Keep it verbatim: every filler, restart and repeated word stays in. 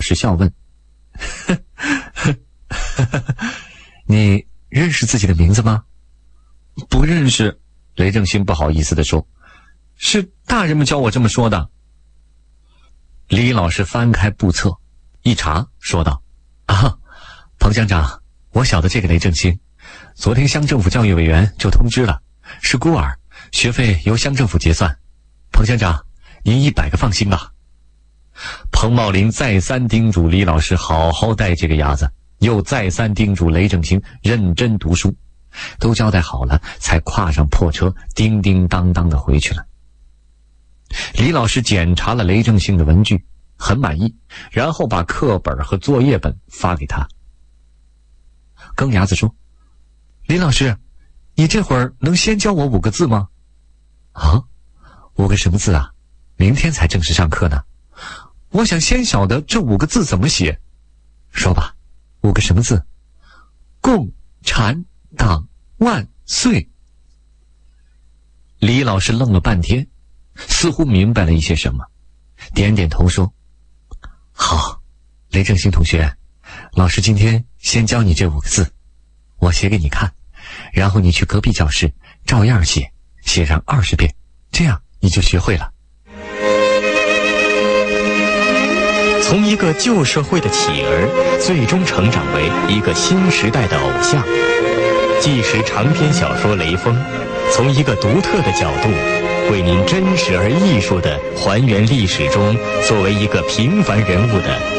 师笑问：“你认识自己的名字吗？”“不认识。”雷正兴不好意思地说，“是大人们教我这么说的。”李老师翻开簿册一查，说道：“啊，彭乡长，我晓得这个雷正兴，昨天乡政府教育委员就通知了，是孤儿，学费由乡政府结算。彭乡长，您一百个放心吧。”彭茂林再三叮嘱李老师好好带这个伢子，又再三叮嘱雷正兴认真读书，都交代好了，才跨上破车，叮叮当当地回去了。李老师检查了雷正兴的文具，很满意，然后把课本和作业本发给他。更伢子说：“李老师，你这会儿能先教我五个字吗？”“啊，五个什么字啊？明天才正式上课呢。我想先晓得这五个字怎么写。”“说吧，五个什么字？”“共产党万岁。”李老师愣了半天，似乎明白了一些什么，点点头说：“好，雷正兴同学，老师今天先教你这五个字，我写给你看，然后你去隔壁教室照样写，写上二十遍，这样你就学会了。” 从一个旧社会的乞儿，最终成长为一个新时代的偶像。纪实长篇小说《雷锋》，从一个独特的角度，为您真实而艺术地还原历史中作为一个平凡人物的